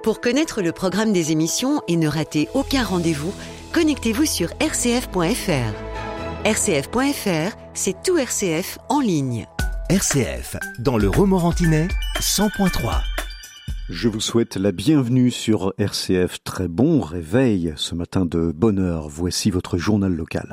Pour connaître le programme des émissions et ne rater aucun rendez-vous, connectez-vous sur rcf.fr. rcf.fr, c'est tout RCF en ligne. RCF, dans le Romorantinais, 100.3. Je vous souhaite la bienvenue sur RCF. Très bon réveil ce matin de bonne heure. Voici votre journal local.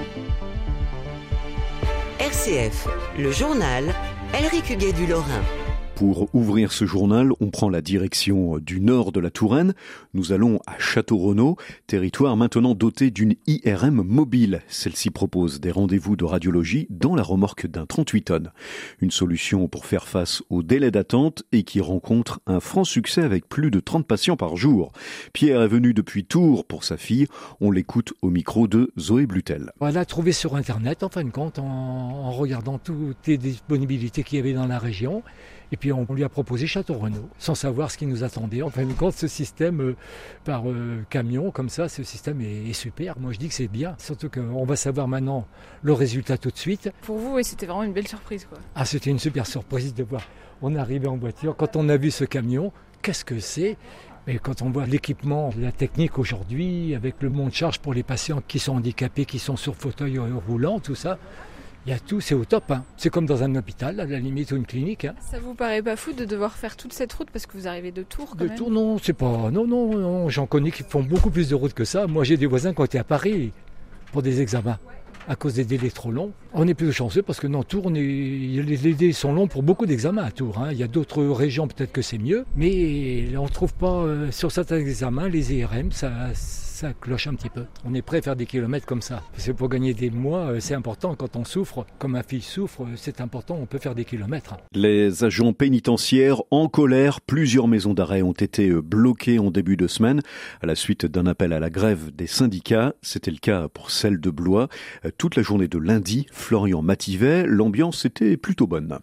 RCF, le journal, Elric Huguet du Lorrain. Pour ouvrir ce journal, on prend la direction du nord de la Touraine. Nous allons à Château-Renaud, territoire maintenant doté d'une IRM mobile. Celle-ci propose des rendez-vous de radiologie dans la remorque d'un 38 tonnes. Une solution pour faire face aux délais d'attente et qui rencontre un franc succès avec plus de 30 patients par jour. Pierre est venu depuis Tours pour sa fille. On l'écoute au micro de Zoé Blutel. On l'a trouvé sur Internet, en fin de compte, en regardant toutes les disponibilités qu'il y avait dans la région. Et puis on lui a proposé Château-Renaud, sans savoir ce qui nous attendait. En fin de compte, ce système par camion, comme ça, ce système est super. Moi je dis que c'est bien, surtout qu'on va savoir maintenant le résultat tout de suite. Pour vous, oui, c'était vraiment une belle surprise, quoi. Ah, c'était une super surprise de voir. On est arrivé en voiture, quand on a vu ce camion, qu'est-ce que c'est ? Mais quand on voit l'équipement, la technique aujourd'hui, avec le monte-charge pour les patients qui sont handicapés, qui sont sur fauteuil roulant, tout ça, il y a tout, c'est au top. Hein. C'est comme dans un hôpital, à la limite, ou une clinique. Hein. Ça vous paraît pas fou de devoir faire toute cette route parce que vous arrivez de Tours quand même ? Tours, non, c'est pas... Non, j'en connais qui font beaucoup plus de routes que ça. Moi, j'ai des voisins qui ont été à Paris pour des examens à cause des délais trop longs. On est plutôt chanceux parce que non, Tours, les délais sont longs pour beaucoup d'examens à Tours. Hein. Il y a d'autres régions, peut-être que c'est mieux, mais on ne trouve pas, sur certains examens, les IRM, ça cloche un petit peu. On est prêt à faire des kilomètres comme ça. Parce que pour gagner des mois, c'est important. Quand on souffre, comme ma fille souffre, c'est important, on peut faire des kilomètres. Les agents pénitentiaires en colère, plusieurs maisons d'arrêt ont été bloquées en début de semaine à la suite d'un appel à la grève des syndicats. C'était le cas pour celle de Blois. Toute la journée de lundi, Florian Mativet, l'ambiance était plutôt bonne.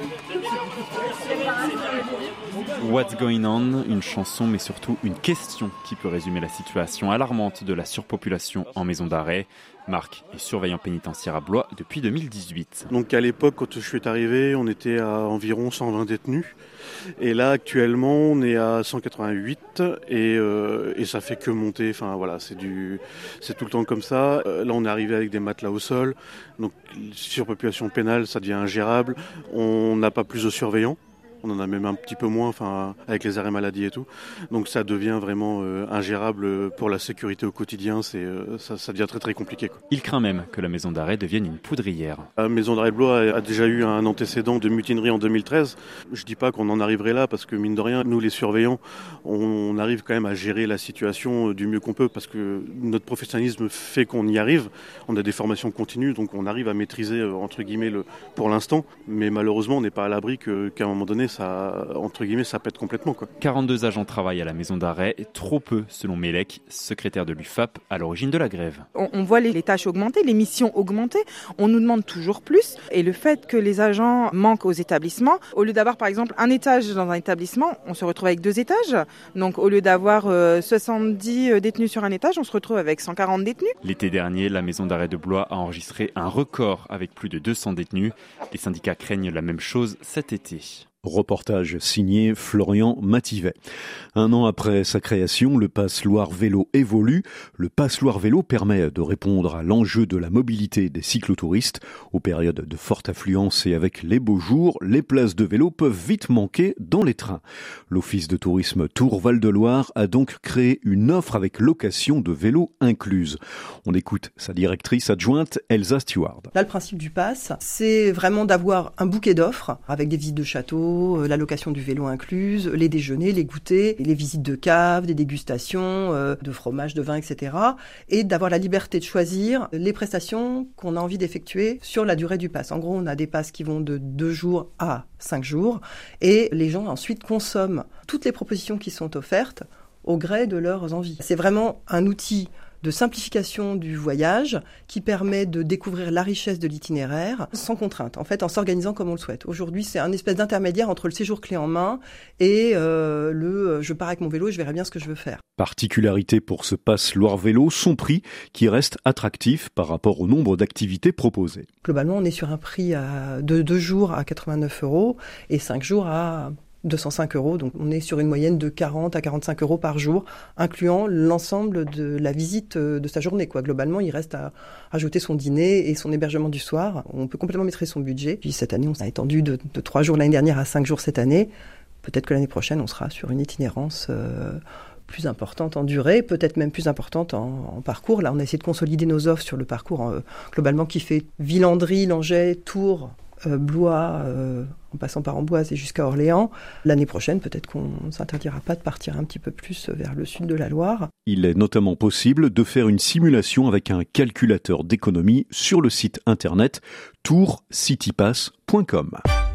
What's Going On, une chanson mais surtout une question qui peut résumer la situation alarmante de la surpopulation en maison d'arrêt. Marc est surveillant pénitentiaire à Blois depuis 2018. Donc à l'époque, quand je suis arrivé, on était à environ 120 détenus. Et là, actuellement, on est à 188 et ça fait que monter. Enfin voilà, c'est tout le temps comme ça. Là, on est arrivé avec des matelas au sol. Donc surpopulation pénale, ça devient ingérable. On n'a pas plus de surveillants. On en a même un petit peu moins, enfin, avec les arrêts maladie et tout. Donc ça devient vraiment ingérable pour la sécurité au quotidien. Ça devient très très compliqué, quoi. Il craint même que la maison d'arrêt devienne une poudrière. La maison d'arrêt de Blois a déjà eu un antécédent de mutinerie en 2013. Je dis pas qu'on en arriverait là parce que mine de rien, nous les surveillants, on arrive quand même à gérer la situation du mieux qu'on peut parce que notre professionnalisme fait qu'on y arrive. On a des formations continues, donc on arrive à maîtriser entre guillemets pour l'instant. Mais malheureusement, on n'est pas à l'abri qu'à un moment donné, ça, entre guillemets, ça pète complètement, quoi. 42 agents travaillent à la maison d'arrêt, trop peu selon Mélec, secrétaire de l'UFAP à l'origine de la grève. On voit les tâches augmenter, les missions augmenter, on nous demande toujours plus. Et le fait que les agents manquent aux établissements, au lieu d'avoir par exemple un étage dans un établissement, on se retrouve avec 2 étages. Donc au lieu d'avoir 70 détenus sur un étage, on se retrouve avec 140 détenus. L'été dernier, la maison d'arrêt de Blois a enregistré un record avec plus de 200 détenus. Les syndicats craignent la même chose cet été. Reportage signé Florian Mativet. 1 an après sa création, le Pass Loire Vélo évolue. Le Pass Loire Vélo permet de répondre à l'enjeu de la mobilité des cyclotouristes. Aux périodes de forte affluence et avec les beaux jours, les places de vélo peuvent vite manquer dans les trains. L'Office de tourisme Tours-Val-de-Loire a donc créé une offre avec location de vélos incluse. On écoute sa directrice adjointe, Elsa Stewart. Là, le principe du Pass, c'est vraiment d'avoir un bouquet d'offres avec des visites de châteaux, la location du vélo incluse, les déjeuners, les goûters, les visites de caves, des dégustations de fromage, de vin, etc. Et d'avoir la liberté de choisir les prestations qu'on a envie d'effectuer sur la durée du pass. En gros, on a des passes qui vont de 2 jours à 5 jours et les gens ensuite consomment toutes les propositions qui sont offertes au gré de leurs envies. C'est vraiment un outil de simplification du voyage qui permet de découvrir la richesse de l'itinéraire sans contrainte, en fait en s'organisant comme on le souhaite. Aujourd'hui, c'est un espèce d'intermédiaire entre le séjour clé en main et je pars avec mon vélo et je verrai bien ce que je veux faire. Particularité pour ce Pass Loire Vélo, son prix qui reste attractif par rapport au nombre d'activités proposées. Globalement, on est sur un prix de 2 jours à 89 € et 5 jours à 205 €. Donc on est sur une moyenne de 40 à 45 € par jour, incluant l'ensemble de la visite de sa journée, quoi. Globalement, il reste à rajouter son dîner et son hébergement du soir. On peut complètement maîtriser son budget. Puis cette année, on a étendu de 3 jours l'année dernière à 5 jours cette année. Peut-être que l'année prochaine, on sera sur une itinérance plus importante en durée, peut-être même plus importante en parcours. Là, on a essayé de consolider nos offres sur le parcours globalement qui fait Villandry, Langeais, Tours, Blois, en passant par Amboise et jusqu'à Orléans. L'année prochaine, peut-être qu'on ne s'interdira pas de partir un petit peu plus vers le sud de la Loire. Il est notamment possible de faire une simulation avec un calculateur d'économie sur le site internet tourcitypass.com.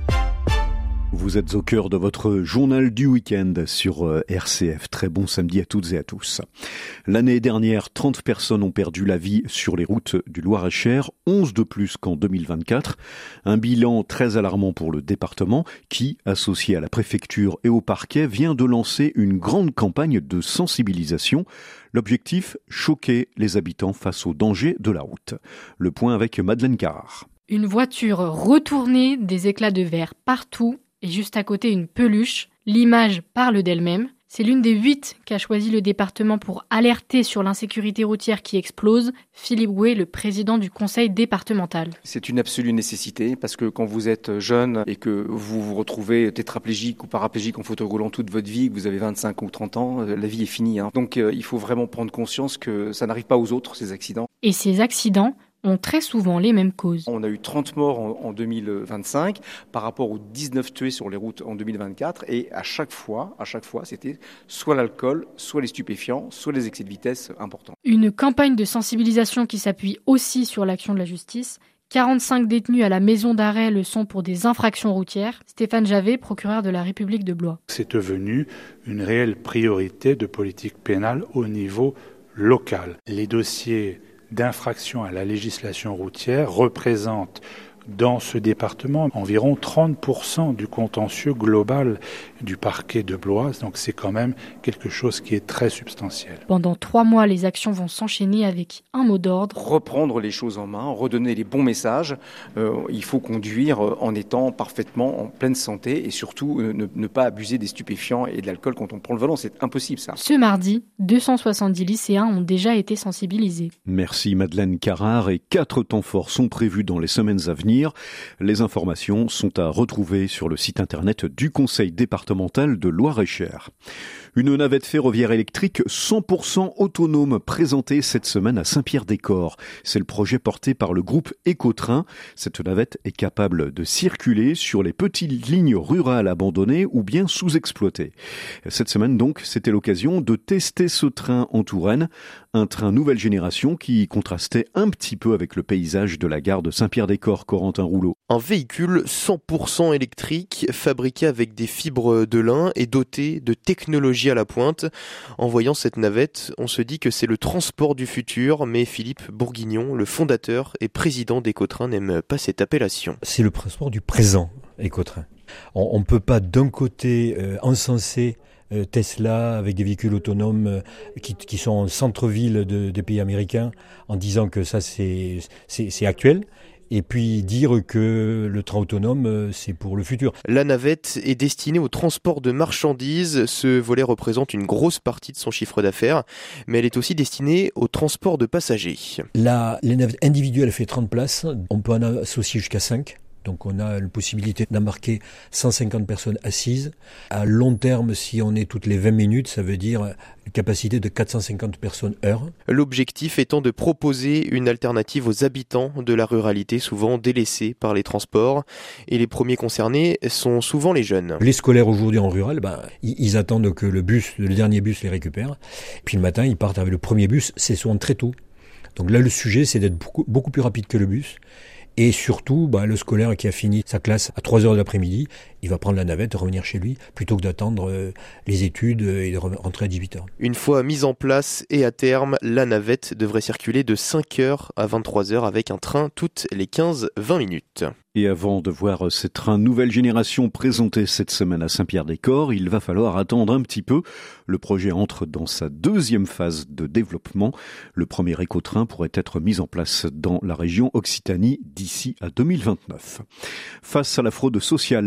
Vous êtes au cœur de votre journal du week-end sur RCF. Très bon samedi à toutes et à tous. L'année dernière, 30 personnes ont perdu la vie sur les routes du Loir-et-Cher, 11 de plus qu'en 2024. Un bilan très alarmant pour le département qui, associé à la préfecture et au parquet, vient de lancer une grande campagne de sensibilisation. L'objectif, choquer les habitants face aux dangers de la route. Le point avec Madeleine Carrard. Une voiture retournée, des éclats de verre partout et juste à côté une peluche. L'image parle d'elle-même. C'est l'une des 8 qu'a choisi le département pour alerter sur l'insécurité routière qui explose. Philippe Gouet, le président du conseil départemental. C'est une absolue nécessité parce que quand vous êtes jeune et que vous vous retrouvez tétraplégique ou paraplégique en fauteuil roulant toute votre vie, que vous avez 25 ou 30 ans, la vie est finie. Donc il faut vraiment prendre conscience que ça n'arrive pas aux autres, ces accidents. Et ces accidents ont très souvent les mêmes causes. On a eu 30 morts en 2025 par rapport aux 19 tués sur les routes en 2024 et à chaque fois, c'était soit l'alcool, soit les stupéfiants, soit les excès de vitesse importants. Une campagne de sensibilisation qui s'appuie aussi sur l'action de la justice. 45 détenus à la maison d'arrêt le sont pour des infractions routières. Stéphane Javet, procureur de la République de Blois. C'est devenu une réelle priorité de politique pénale au niveau local. Les dossiers d'infraction à la législation routière représentent dans ce département environ 30% du contentieux global du parquet de Blois. Donc c'est quand même quelque chose qui est très substantiel. Pendant 3 mois, les actions vont s'enchaîner avec un mot d'ordre. Reprendre les choses en main, redonner les bons messages. Il faut conduire en étant parfaitement en pleine santé et surtout ne pas abuser des stupéfiants et de l'alcool quand on prend le volant. C'est impossible ça. Ce mardi, 270 lycéens ont déjà été sensibilisés. Merci Madeleine Carrard et 4 temps forts sont prévus dans les semaines à venir. Les informations sont à retrouver sur le site internet du Conseil départemental de Loir-et-Cher. Une navette ferroviaire électrique 100% autonome présentée cette semaine à Saint-Pierre-des-Corps. C'est le projet porté par le groupe Écotrain. Cette navette est capable de circuler sur les petites lignes rurales abandonnées ou bien sous-exploitées. Cette semaine donc, c'était l'occasion de tester ce train en Touraine. Un train nouvelle génération qui contrastait un petit peu avec le paysage de la gare de Saint-Pierre-des-Corps, Corentin Rouleau. Un véhicule 100% électrique, fabriqué avec des fibres de lin et doté de technologie à la pointe. En voyant cette navette, on se dit que c'est le transport du futur, mais Philippe Bourguignon, le fondateur et président d'Écotrain, n'aime pas cette appellation. C'est le transport du présent, Écotrain. On ne peut pas d'un côté encenser Tesla avec des véhicules autonomes qui sont en centre-ville des pays américains en disant que ça c'est actuel. Et puis dire que le train autonome, c'est pour le futur. La navette est destinée au transport de marchandises. Ce volet représente une grosse partie de son chiffre d'affaires, mais elle est aussi destinée au transport de passagers. Là, les navettes individuelles fait 30 places. On peut en associer jusqu'à 5. Donc on a la possibilité d'embarquer 150 personnes assises. À long terme, si on est toutes les 20 minutes, ça veut dire une capacité de 450 personnes heure. L'objectif étant de proposer une alternative aux habitants de la ruralité, souvent délaissés par les transports. Et les premiers concernés sont souvent les jeunes. Les scolaires aujourd'hui en rural, ils attendent que le dernier bus les récupère. Puis le matin, ils partent avec le premier bus, c'est souvent très tôt. Donc là, le sujet, c'est d'être beaucoup plus rapide que le bus. Et surtout, le scolaire qui a fini sa classe à 3h de l'après-midi, il va prendre la navette et revenir chez lui, plutôt que d'attendre les études et de rentrer à 18h. Une fois mise en place et à terme, la navette devrait circuler de 5h à 23h avec un train toutes les 15-20 minutes. Et avant de voir ces trains nouvelle génération présentés cette semaine à Saint-Pierre-des-Corps, il va falloir attendre un petit peu. Le projet entre dans sa deuxième phase de développement. Le premier écotrain pourrait être mis en place dans la région Occitanie d'ici à 2029. Face à la fraude sociale, l'assurance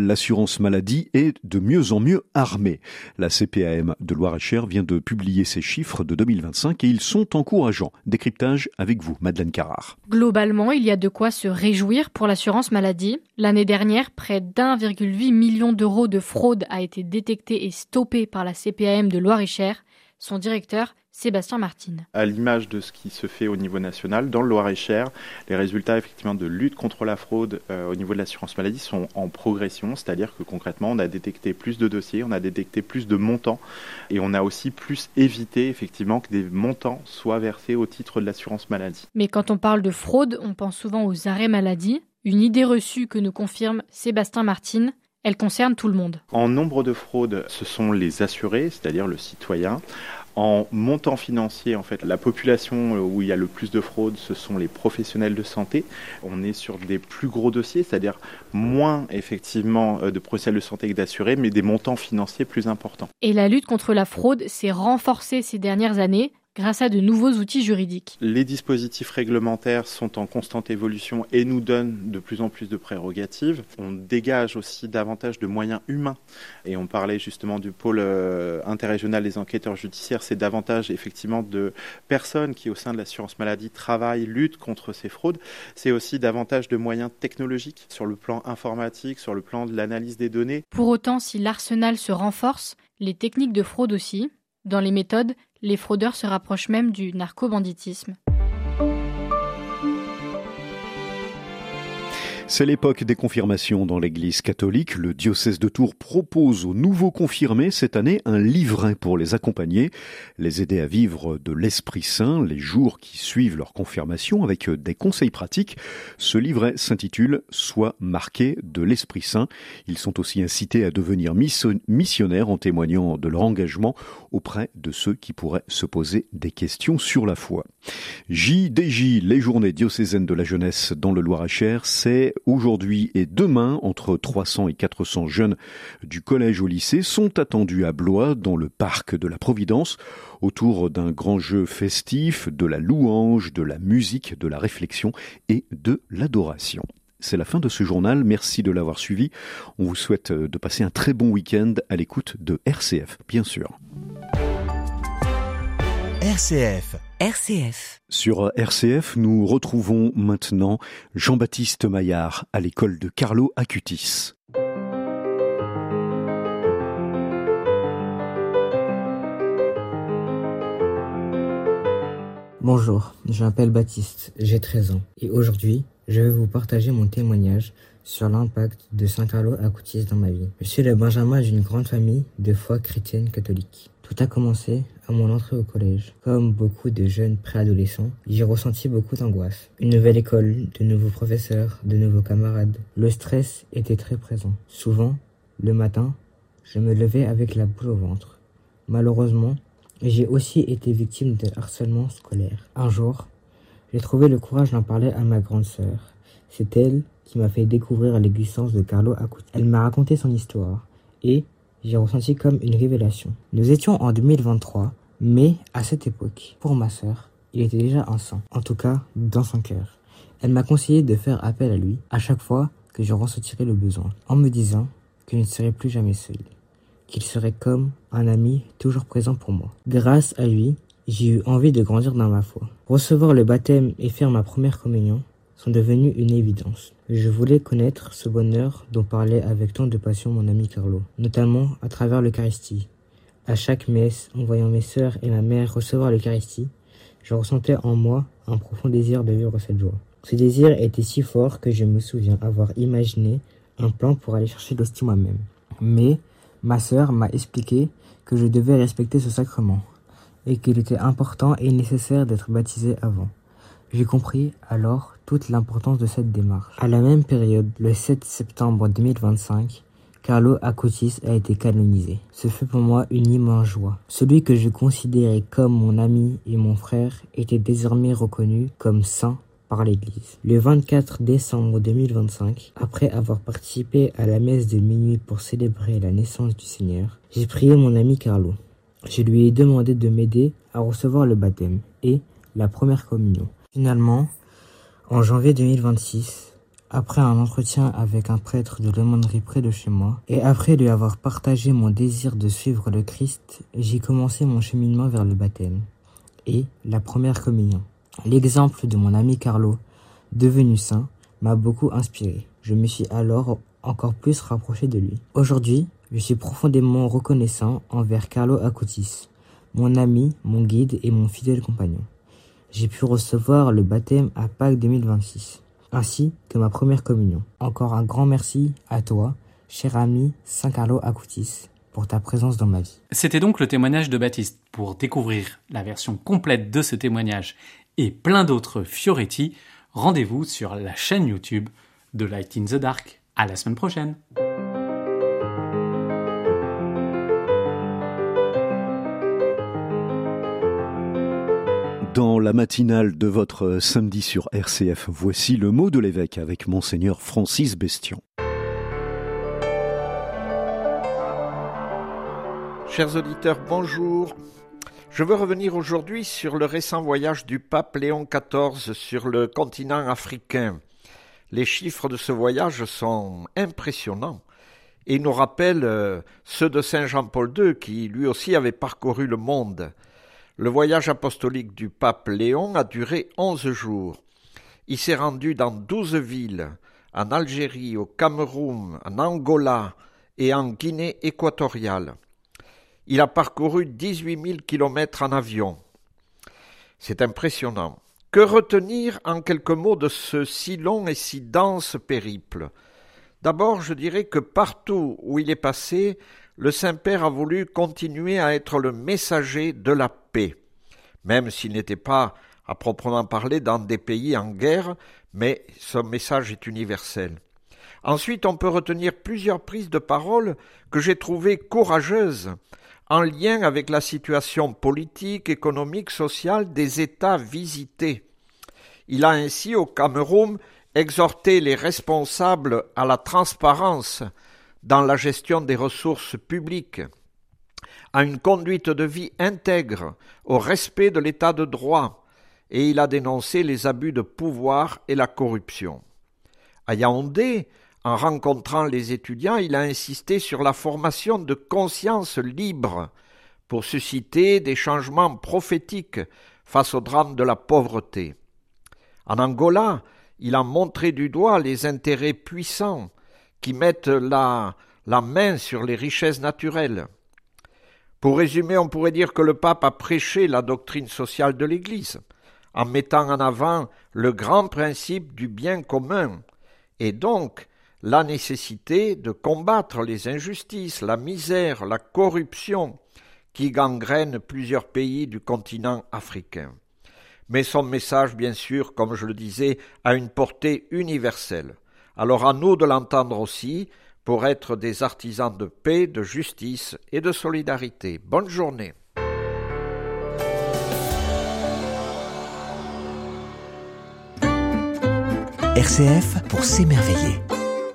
l'assurance maladie est de mieux en mieux armée. La CPAM de Loir-et-Cher vient de publier ses chiffres de 2025 et ils sont encourageants. Décryptage avec vous, Madeleine Carrard. Globalement, il y a de quoi se réjouir pour l'assurance maladie. L'année dernière, près d'1,8 million d'euros de fraude a été détecté et stoppé par la CPAM de Loir-et-Cher. Son directeur, Sébastien Martine. À l'image de ce qui se fait au niveau national, dans le Loir-et-Cher, les résultats effectivement de lutte contre la fraude au niveau de l'assurance maladie sont en progression, c'est-à-dire que concrètement on a détecté plus de dossiers, on a détecté plus de montants et on a aussi plus évité effectivement que des montants soient versés au titre de l'assurance maladie. Mais quand on parle de fraude, on pense souvent aux arrêts maladie, une idée reçue que nous confirme Sébastien Martine. Elle concerne tout le monde. En nombre de fraudes, ce sont les assurés, c'est-à-dire le citoyen. En montant financier, en fait, la population où il y a le plus de fraude, ce sont les professionnels de santé. On est sur des plus gros dossiers, c'est-à-dire moins effectivement de professionnels de santé que d'assurés, mais des montants financiers plus importants. Et la lutte contre la fraude s'est renforcée ces dernières années grâce à de nouveaux outils juridiques. Les dispositifs réglementaires sont en constante évolution et nous donnent de plus en plus de prérogatives. On dégage aussi davantage de moyens humains. Et on parlait justement du pôle interrégional des enquêteurs judiciaires. C'est davantage effectivement de personnes qui au sein de l'assurance maladie travaillent, luttent contre ces fraudes. C'est aussi davantage de moyens technologiques sur le plan informatique, sur le plan de l'analyse des données. Pour autant, si l'arsenal se renforce, les techniques de fraude aussi. Dans les méthodes, les fraudeurs se rapprochent même du narco-banditisme. C'est l'époque des confirmations dans l'Église catholique. Le diocèse de Tours propose aux nouveaux confirmés cette année un livret pour les accompagner, les aider à vivre de l'Esprit Saint les jours qui suivent leur confirmation avec des conseils pratiques. Ce livret s'intitule « Sois marqué de l'Esprit Saint ». Ils sont aussi incités à devenir missionnaires en témoignant de leur engagement auprès de ceux qui pourraient se poser des questions sur la foi. JDJ, les journées diocésaines de la jeunesse dans le Loir-et-Cher, c'est aujourd'hui et demain, entre 300 et 400 jeunes du collège au lycée sont attendus à Blois, dans le parc de la Providence, autour d'un grand jeu festif, de la louange, de la musique, de la réflexion et de l'adoration. C'est la fin de ce journal, merci de l'avoir suivi. On vous souhaite de passer un très bon week-end à l'écoute de RCF, bien sûr. RCF. Sur RCF, nous retrouvons maintenant Jean-Baptiste Maillard à l'école de Carlo Acutis. Bonjour, je m'appelle Baptiste, j'ai 13 ans et aujourd'hui, je vais vous partager mon témoignage sur l'impact de Saint Carlo Acutis dans ma vie. Je suis le benjamin d'une grande famille de foi chrétienne catholique. Tout a commencé à mon entrée au collège. Comme beaucoup de jeunes préadolescents, j'ai ressenti beaucoup d'angoisse. Une nouvelle école, de nouveaux professeurs, de nouveaux camarades. Le stress était très présent. Souvent, le matin, je me levais avec la boule au ventre. Malheureusement, j'ai aussi été victime de harcèlement scolaire. Un jour, j'ai trouvé le courage d'en parler à ma grande sœur. C'est elle qui m'a fait découvrir l'existence de Carlo Acutis. Elle m'a raconté son histoire et j'ai ressenti comme une révélation. Nous étions en 2023, mais à cette époque, pour ma sœur, il était déjà un saint, en tout cas dans son cœur. Elle m'a conseillé de faire appel à lui à chaque fois que je ressentirais le besoin, en me disant que je ne serais plus jamais seul, qu'il serait comme un ami toujours présent pour moi. Grâce à lui, j'ai eu envie de grandir dans ma foi. Recevoir le baptême et faire ma première communion sont devenus une évidence. Je voulais connaître ce bonheur dont parlait avec tant de passion mon ami Carlo, notamment à travers l'Eucharistie. À chaque messe, en voyant mes sœurs et ma mère recevoir l'Eucharistie, je ressentais en moi un profond désir de vivre cette joie. Ce désir était si fort que je me souviens avoir imaginé un plan pour aller chercher l'hostie moi-même. Mais ma sœur m'a expliqué que je devais respecter ce sacrement et qu'il était important et nécessaire d'être baptisé avant. J'ai compris alors toute l'importance de cette démarche. À la même période, le 7 septembre 2025, Carlo Acutis a été canonisé. Ce fut pour moi une immense joie. Celui que je considérais comme mon ami et mon frère était désormais reconnu comme saint par l'Église. Le 24 décembre 2025, après avoir participé à la messe de minuit pour célébrer la naissance du Seigneur, j'ai prié mon ami Carlo. Je lui ai demandé de m'aider à recevoir le baptême et la première communion. Finalement, en janvier 2026, Après un entretien avec un prêtre de l'aumônerie près de chez moi, et après lui avoir partagé mon désir de suivre le Christ, j'ai commencé mon cheminement vers le baptême et la première communion. L'exemple de mon ami Carlo, devenu saint, m'a beaucoup inspiré. Je me suis alors encore plus rapproché de lui. Aujourd'hui, je suis profondément reconnaissant envers Carlo Acutis, mon ami, mon guide et mon fidèle compagnon. J'ai pu recevoir le baptême à Pâques 2026, ainsi que ma première communion. Encore un grand merci à toi, cher ami Saint Carlo Acutis, pour ta présence dans ma vie. C'était donc le témoignage de Baptiste. Pour découvrir la version complète de ce témoignage et plein d'autres Fioretti, rendez-vous sur la chaîne YouTube de Light in the Dark. À la semaine prochaine. Dans la matinale de votre samedi sur RCF, voici le mot de l'évêque avec Monseigneur Francis Bestian. Chers auditeurs, bonjour. Je veux revenir aujourd'hui sur le récent voyage du pape Léon XIV sur le continent africain. Les chiffres de ce voyage sont impressionnants et nous rappellent ceux de Saint Jean-Paul II qui lui aussi avait parcouru le monde. Le voyage apostolique du pape Léon a duré 11 jours. Il s'est rendu dans 12 villes, en Algérie, au Cameroun, en Angola et en Guinée équatoriale. Il a parcouru 18 000 kilomètres en avion. C'est impressionnant. Que retenir en quelques mots de ce si long et si dense périple ? D'abord, je dirais que partout où il est passé, le Saint-Père a voulu continuer à être le messager de la paix, même s'il n'était pas, à proprement parler, dans des pays en guerre, mais son message est universel. Ensuite, on peut retenir plusieurs prises de parole que j'ai trouvées courageuses, en lien avec la situation politique, économique, sociale des États visités. Il a ainsi, au Cameroun, exhorté les responsables à la transparence dans la gestion des ressources publiques, à une conduite de vie intègre, au respect de l'état de droit, et il a dénoncé les abus de pouvoir et la corruption. À Yaoundé, en rencontrant les étudiants, il a insisté sur la formation de conscience libre pour susciter des changements prophétiques face au drame de la pauvreté. En Angola, il a montré du doigt les intérêts puissants qui mettent la main sur les richesses naturelles. Pour résumer, on pourrait dire que le pape a prêché la doctrine sociale de l'Église, en mettant en avant le grand principe du bien commun, et donc la nécessité de combattre les injustices, la misère, la corruption qui gangrènent plusieurs pays du continent africain. Mais son message, bien sûr, comme je le disais, a une portée universelle. Alors à nous de l'entendre aussi pour être des artisans de paix, de justice et de solidarité. Bonne journée. RCF pour s'émerveiller.